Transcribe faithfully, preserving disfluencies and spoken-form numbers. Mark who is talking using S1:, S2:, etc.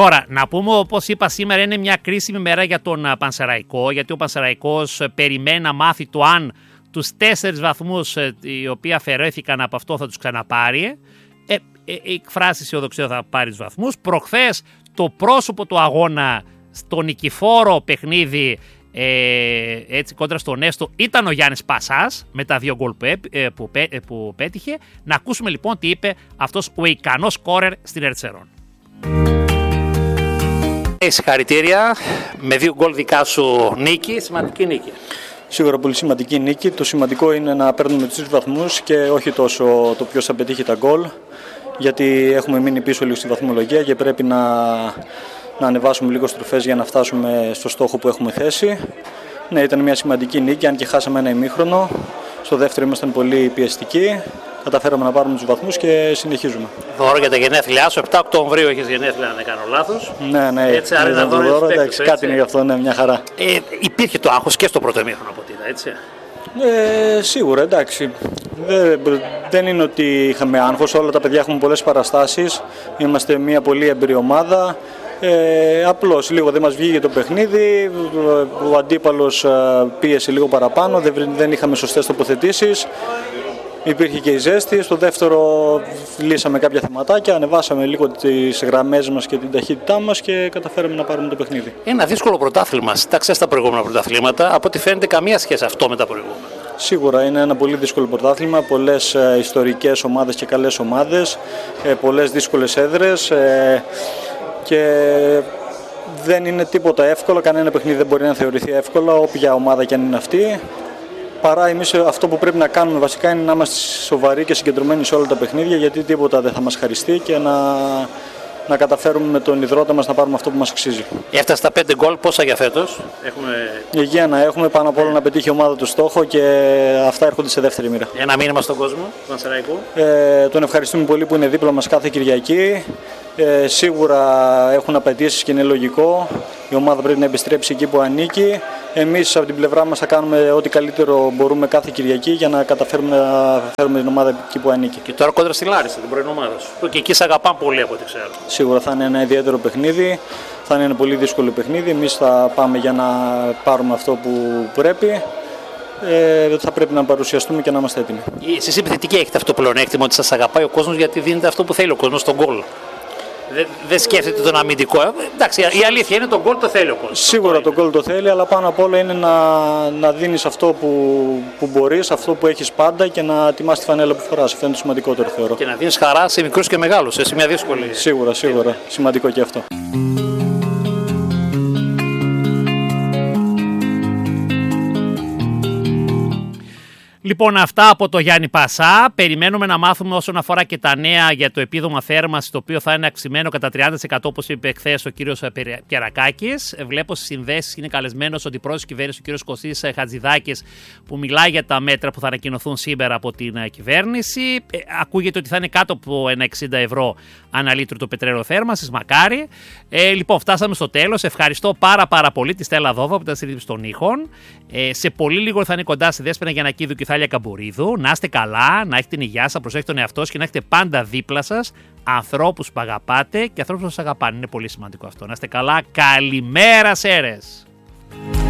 S1: Τώρα, να πούμε, όπως είπα, σήμερα είναι μια κρίσιμη μέρα για τον Πανσεραϊκό, γιατί ο Πανσεραϊκός περιμένει να μάθει το αν τους τέσσερις βαθμούς οι οποίοι αφαιρέθηκαν από αυτό θα τους ξαναπάρει. Ε, ε, εκφράσει αισιοδοξία θα πάρει τους βαθμούς. Προχθές το πρόσωπο του αγώνα στο νικηφόρο παιχνίδι ε, έτσι κόντρα στον Έστω ήταν ο Γιάννης Πασάς με τα δύο γκολ που, ε, που, ε, που πέτυχε. Να ακούσουμε λοιπόν τι είπε αυτός ο ικανός σκόρερ στην Ερτσερών. Συγχαρητήρια, με δύο γκολ δικά σου νίκη, σημαντική νίκη.
S2: Σίγουρα πολύ σημαντική νίκη. Το σημαντικό είναι να παίρνουμε τους τρεις βαθμούς και όχι τόσο το ποιος θα πετύχει τα γκολ, γιατί έχουμε μείνει πίσω λίγο στη βαθμολογία και πρέπει να, να ανεβάσουμε λίγο στροφές για να φτάσουμε στο στόχο που έχουμε θέσει. Ναι, ήταν μια σημαντική νίκη, αν και χάσαμε ένα ημίχρονο. Στο δεύτερο ήμασταν πολύ πιεστικοί. Καταφέραμε να πάρουμε τους βαθμούς και συνεχίζουμε.
S1: Δώρο για τα γενέθλιά σου, επτά Οκτωβρίου έχεις γενέθλια, αν δεν κάνω λάθος.
S2: Ναι, ναι,
S1: έτσι, άρα να δώρο,
S2: δώρο, εντάξει, κάτι είναι γι' αυτό, ναι, μια χαρά.
S1: Ε, υπήρχε το άγχος και στο πρώτο ημίχρονο από ό,τι είδα, έτσι.
S2: Ε, σίγουρα, εντάξει. Δεν, δεν είναι ότι είχαμε άγχος, όλα τα παιδιά έχουμε πολλές παραστάσεις. Είμαστε μια πολύ εμπειρή ομάδα. Ε, απλώς λίγο δεν μας βγήκε το παιχνίδι, ο αντίπαλος πίεσε λίγο παραπάνω, δεν, δεν είχαμε σωστές τοποθετήσεις. Υπήρχε και η ζέστη. Στο δεύτερο λύσαμε κάποια θεματάκια, ανεβάσαμε λίγο τις γραμμές μας και την ταχύτητά μας και καταφέραμε να πάρουμε το παιχνίδι.
S1: Ένα δύσκολο πρωτάθλημα. Τάξε στα προηγούμενα πρωταθλήματα. Από ό,τι φαίνεται, καμία σχέση αυτό με τα προηγούμενα.
S2: Σίγουρα είναι ένα πολύ δύσκολο πρωτάθλημα. Πολλές ε, ιστορικές ομάδες και καλές ομάδες. Ε, πολλές δύσκολες έδρες. Ε, και δεν είναι τίποτα εύκολο. Κανένα παιχνίδι δεν μπορεί να θεωρηθεί εύκολο, όποια ομάδα και αν είναι αυτή. Παρά εμείς αυτό που πρέπει να κάνουμε βασικά είναι να είμαστε σοβαροί και συγκεντρωμένοι σε όλα τα παιχνίδια, γιατί τίποτα δεν θα μας χαριστεί και να, να καταφέρουμε με τον ιδρώτα μας να πάρουμε αυτό που μας αξίζει. Έφτασε
S1: στα πέντε γκολ, πόσα για φέτος? Έχουμε...
S2: Υγεία να έχουμε, πάνω απ' όλα να πετύχει η ομάδα του στόχο και αυτά έρχονται σε δεύτερη μοίρα.
S1: Ένα μήνυμα στον κόσμο του Πανσεραϊκού.
S2: Ε, τον ευχαριστούμε πολύ που είναι δίπλα μας κάθε Κυριακή. Ε, σίγουρα έχουν απαιτήσεις και είναι λογικό. Η ομάδα πρέπει να επιστρέψει εκεί που ανήκει. Εμείς από την πλευρά μας θα κάνουμε ό,τι καλύτερο μπορούμε κάθε Κυριακή για να καταφέρουμε να φέρουμε την ομάδα εκεί που ανήκει.
S1: Και τώρα κόντρα στη Λάρισα, την πρώην ομάδα σου. Και εκεί σε αγαπάνε πολύ από ό,τι ξέρω.
S2: Σίγουρα θα είναι ένα ιδιαίτερο παιχνίδι. Θα είναι ένα πολύ δύσκολο παιχνίδι. Εμείς θα πάμε για να πάρουμε αυτό που πρέπει. Ε, θα πρέπει να παρουσιαστούμε και να είμαστε έτοιμοι.
S1: Εσείς επιθετικοί έχετε αυτό το πλεονέκτημα ότι σας αγαπάει ο κόσμος, γιατί δίνετε αυτό που θέλει ο κόσμος στον γκολ. Δεν δε σκέφτεται τον αμυντικό. Εντάξει, η αλήθεια είναι τον γκολ το θέλει ο κόσμος.
S2: Σίγουρα τον γκολ το θέλει, αλλά πάνω απ' όλα είναι να, να δίνεις αυτό που, που μπορείς, αυτό που έχεις πάντα και να ετοιμάσεις τη φανέλα που φοράς. Αυτό είναι το σημαντικότερο, θεωρώ.
S1: Και να δίνεις χαρά σε μικρούς και μεγάλους, σε μια δύσκολη.
S2: Σίγουρα, σίγουρα. Σημαντικό και αυτό.
S1: Λοιπόν, αυτά από το Γιάννη Πασά. Περιμένουμε να μάθουμε όσον αφορά και τα νέα για το επίδομα θέρμανσης, το οποίο θα είναι αυξημένο κατά τριάντα τοις εκατό, όπως είπε χθες ο κύριος Πιερακάκης. Βλέπω στις συνδέσεις είναι καλεσμένος ο αντιπρόεδρος της κυβέρνησης, ο κύριος Κωστής Χατζηδάκης, που μιλάει για τα μέτρα που θα ανακοινωθούν σήμερα από την κυβέρνηση. Ε, ακούγεται ότι θα είναι κάτω από ένα εξήντα ευρώ ανά λίτρο το πετρέλαιο θέρμανσης, μακάρι. Ε, λοιπόν, φτάσαμε στο τέλος. Ευχαριστώ πάρα πάρα πολύ τη Στέλλα Δόβα που ήταν στη ρύθμιση των ήχων. Ε, σε πολύ λίγο θα είναι κοντά στη Δέσποινα Γιαννακίδου και Θάλια Καμπουρίδου. Να είστε καλά, να έχετε την υγειά σας, προσέχετε τον εαυτό σας και να έχετε πάντα δίπλα σας ανθρώπους που αγαπάτε και ανθρώπους που σας αγαπάνε. Είναι πολύ σημαντικό αυτό. Να είστε καλά. Καλημέρα, Σέρες!